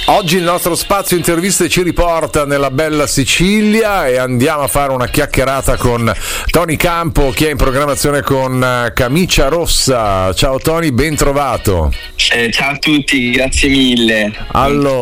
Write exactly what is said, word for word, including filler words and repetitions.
Oggi il nostro spazio interviste ci riporta nella bella Sicilia e andiamo a fare una chiacchierata con Tony Campo, che è in programmazione con Camicia Rossa. Ciao Tony, ben trovato. Eh, ciao a tutti, grazie mille. Allora,